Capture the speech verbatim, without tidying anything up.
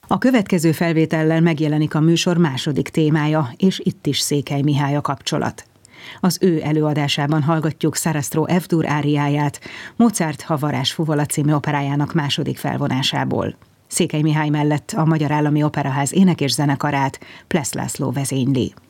A következő felvétellel megjelenik a műsor második témája, és itt is Székely Mihály a kapcsolat. Az ő előadásában hallgatjuk Sarastro F-dur áriáját, Mozart Ha varázs fuvola című operájának második felvonásából. Székely Mihály mellett a Magyar Állami Operaház ének- és zenekarát Plesz László vezényli.